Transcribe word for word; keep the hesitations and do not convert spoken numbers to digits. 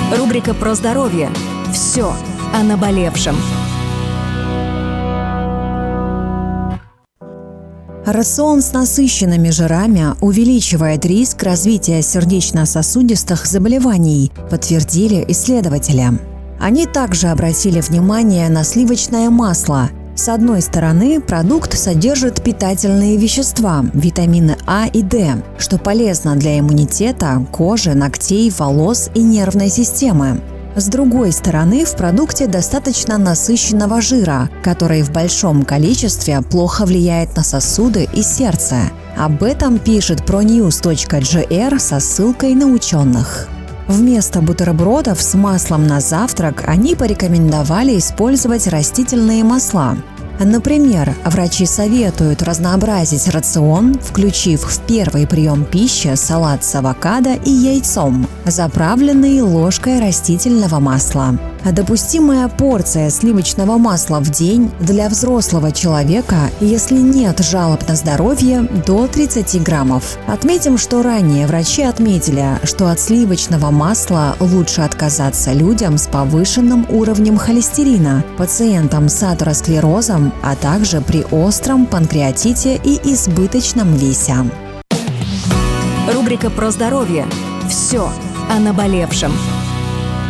Рубрика про здоровье. Все о наболевшем. Рацион с насыщенными жирами увеличивает риск развития сердечно-сосудистых заболеваний, подтвердили исследователи. Они также обратили внимание на сливочное масло. С одной стороны, продукт содержит питательные вещества, витамины А и Д, что полезно для иммунитета, кожи, ногтей, волос и нервной системы. С другой стороны, в продукте достаточно насыщенного жира, который в большом количестве плохо влияет на сосуды и сердце. Об этом пишет проньюз точка джи ар со ссылкой на ученых. Вместо бутербродов с маслом на завтрак они порекомендовали использовать растительные масла. Например, врачи советуют разнообразить рацион, включив в первый прием пищи салат с авокадо и яйцом, заправленный ложкой растительного масла. Допустимая порция сливочного масла в день для взрослого человека, если нет жалоб на здоровье, до тридцати граммов. Отметим, что ранее врачи отметили, что от сливочного масла лучше отказаться людям с повышенным уровнем холестерина, пациентам с атеросклерозом, а также при остром панкреатите и избыточном весе. Рубрика про здоровье. Все о наболевшем.